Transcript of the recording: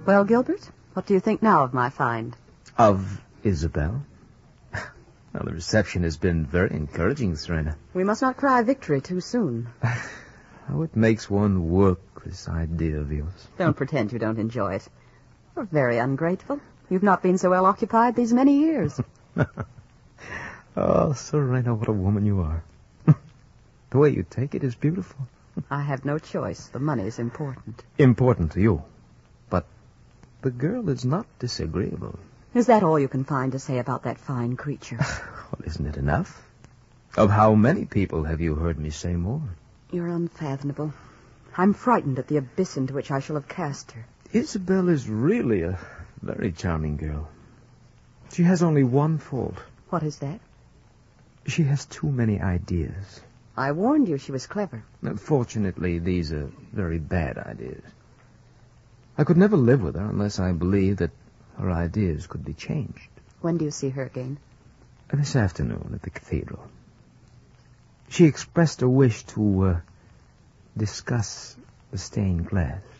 Well, Gilbert, what do you think now of my find? Of Isabel? Well, the reception has been very encouraging, Serena. We must not cry victory too soon. How it makes one work, this idea of yours. Don't pretend you don't enjoy it. You're very ungrateful. You've not been so well occupied these many years. Oh, Serena, what a woman you are. The way you take it is beautiful. I have no choice. The money's important. Important to you. But the girl is not disagreeable. Is that all you can find to say about that fine creature? Well, isn't it enough? Of how many people have you heard me say more? You're unfathomable. I'm frightened at the abyss into which I shall have cast her. Isabel is really a very charming girl. She has only one fault. What is that? She has too many ideas. I warned you she was clever. Fortunately, these are very bad ideas. I could never live with her unless I believed that her ideas could be changed. When do you see her again? This afternoon at the cathedral. She expressed a wish to discuss the stained glass.